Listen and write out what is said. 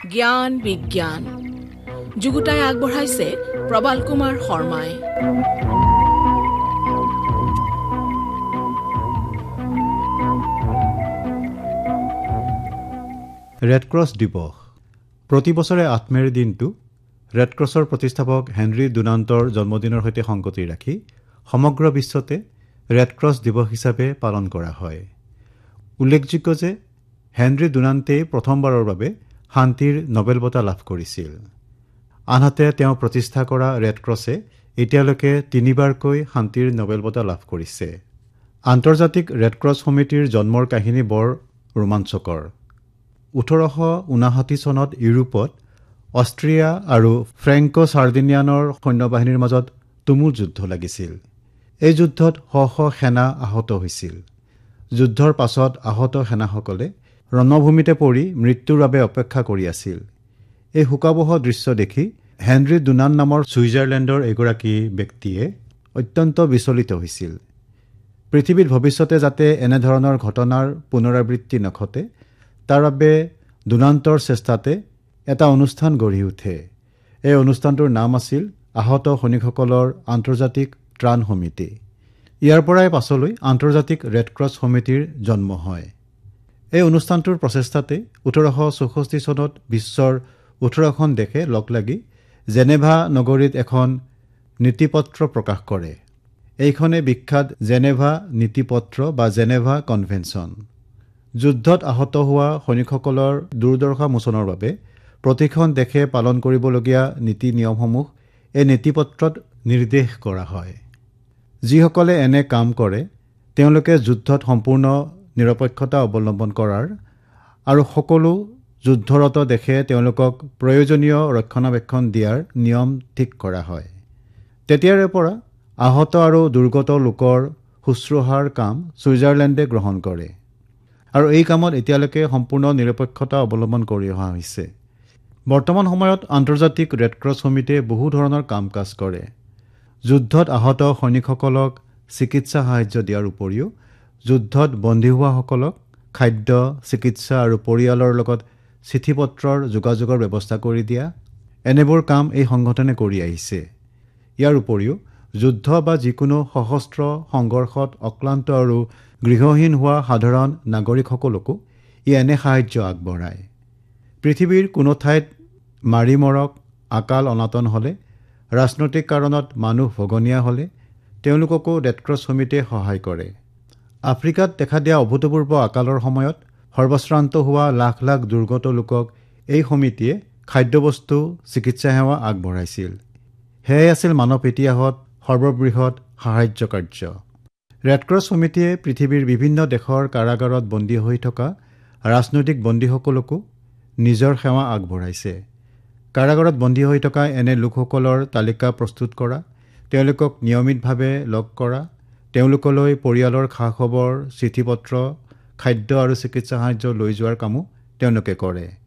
জ্ঞান বিজ্ঞান যুগুতাই আগবঢ়াইছে প্ৰবাল কুমাৰ শৰ্মাই। ৰেডক্ৰছ দিৱস প্ৰতি বছৰে ৮ মেৰ দিনটো ৰেডক্ৰছৰ প্ৰতিষ্ঠাপক হেনৰী ডুনাণ্টৰ জন্মদিনৰ সৈতে সংগতি ৰাখি সমগ্ৰ বিশ্বতে ৰেডক্ৰছ দিৱস হিচাপে পালন কৰা হয়। উল্লেখযোগ্য যে হেনৰী ডুনাণ্টেই প্ৰথমবাৰৰ বাবে শান্তিৰ নোবেল বঁটা লাভ কৰিছিল। আনহাতে তেওঁ প্ৰতিষ্ঠা কৰা ৰেডক্ৰছে এতিয়ালৈকে ৩বাৰকৈ শান্তিৰ নোবেল বঁটা লাভ কৰিছে। আন্তৰ্জাতিক ৰেডক্ৰছ সমিতিৰ জন্মৰ কাহিনী বৰ ৰোমাঞ্চকৰ। ১৮৫৯ চনত ইউৰোপত অষ্ট্ৰিয়া আৰু ফ্ৰেংকো ছাৰ্ডিনিয়ানৰ সৈন্যবাহিনীৰ মাজত তুমুল যুদ্ধ লাগিছিল। এই যুদ্ধত শ শ সেনা আহত হৈছিল। যুদ্ধৰ পাছত আহত সেনাসকলে ৰণভূমিতে পৰি মৃত্যুৰ বাবে অপেক্ষা কৰি আছিল। এই শোকাবহ দৃশ্য দেখি হেনৰী ডুনাণ্ট নামৰ ছুইজাৰলেণ্ডৰ এগৰাকী ব্যক্তিয়ে অত্যন্ত বিচলিত হৈছিল। পৃথিৱীত ভৱিষ্যতে যাতে এনেধৰণৰ ঘটনাৰ পুনৰাবৃত্তি নঘটে তাৰ বাবে ডুনাণ্টৰ চেষ্টাতে এটা অনুষ্ঠান গঢ়ি উঠে। এই অনুষ্ঠানটোৰ নাম আছিল আহত সৈনিকসকলৰ আন্তৰ্জাতিক ত্ৰাণ সমিতি। ইয়াৰ পৰাই পাছলৈ আন্তৰ্জাতিক ৰেডক্ৰছ সমিতিৰ জন্ম হয়। এই অনুষ্ঠানটোৰ প্ৰচেষ্টাতে ১৮৬৪ চনত বিশ্বৰ ১৮খন দেশে লগ লাগি জেনেভা নগৰীত এখন নীতিপত্ৰ প্ৰকাশ কৰে। এইখনে বিখ্যাত জেনেভা নীতিপত্ৰ বা জেনেভা কনভেনশ্যন। যুদ্ধত আহত হোৱা সৈনিকসকলৰ দুৰ্দশা মোচনৰ বাবে প্ৰতিখন দেশে পালন কৰিবলগীয়া নীতি নিয়মসমূহ এই নীতিপত্ৰত নিৰ্দেশ কৰা হয়। যিসকলে এনে কাম কৰে তেওঁলোকে যুদ্ধত সম্পূৰ্ণ নিৰপেক্ষতা অৱলম্বন কৰাৰ আৰু সকলো যুদ্ধৰত দেশে তেওঁলোকক প্ৰয়োজনীয় ৰক্ষণাবেক্ষণ দিয়াৰ নিয়ম ঠিক কৰা হয়। তেতিয়াৰে পৰা আহত আৰু দুৰ্গত লোকৰ শুশ্ৰূষাৰ কাম ছুইজাৰলেণ্ডে গ্ৰহণ কৰে আৰু এই কামত এতিয়ালৈকে সম্পূৰ্ণ নিৰপেক্ষতা অৱলম্বন কৰি অহা হৈছে। বৰ্তমান সময়ত আন্তৰ্জাতিক ৰেডক্ৰছ সমিতিয়ে বহু ধৰণৰ কাম কাজ কৰে। যুদ্ধত আহত সৈনিকসকলক চিকিৎসা সাহায্য দিয়াৰ উপৰিও যুদ্ধত বন্দী হোৱাসকলক খাদ্য, চিকিৎসা আৰু পৰিয়ালৰ লগত চিঠি পত্ৰৰ যোগাযোগৰ ব্যৱস্থা কৰি দিয়া, এনেবোৰ কাম এই সংগঠনে কৰি আহিছে। ইয়াৰ উপৰিও যুদ্ধ বা যিকোনো সশস্ত্ৰ সংঘৰ্ষত অক্লান্ত আৰু গৃহহীন হোৱা সাধাৰণ নাগৰিকসকলকো ই এনে সাহায্য আগবঢ়ায়। পৃথিৱীৰ কোনো ঠাইত মাৰি মৰক, আকাল অনাটন হ'লে, ৰাজনৈতিক কাৰণত মানুহ ভগনীয়া হ'লে তেওঁলোককো ৰেডক্ৰছ সমিতিয়ে সহায় কৰে। আফ্ৰিকাত দেখা দিয়া অভূতপূৰ্ব আকালৰ সময়ত সৰ্বশ্ৰান্ত হোৱা লাখ লাখ দুৰ্গত লোকক এই সমিতিয়ে খাদ্যবস্তু, চিকিৎসা সেৱা আগবঢ়াইছিল। সেয়াই আছিল মানৱ ইতিহাসত সৰ্ববৃহৎ সাহায্য কাৰ্য। ৰেডক্ৰছ সমিতিয়ে পৃথিৱীৰ বিভিন্ন দেশৰ কাৰাগাৰত বন্দী হৈ থকা ৰাজনৈতিক বন্দীসকলকো নিজৰ সেৱা আগবঢ়াইছে। কাৰাগাৰত বন্দী হৈ থকা এনে লোকসকলৰ তালিকা প্ৰস্তুত কৰা, তেওঁলোকক নিয়মিতভাৱে লগ কৰা, তেওঁলোকলৈ পৰিয়ালৰ খা-খবৰ, চিঠি পত্ৰ, খাদ্য আৰু চিকিৎসা সাহায্য লৈ যোৱাৰ কামো তেওঁলোকে কৰে।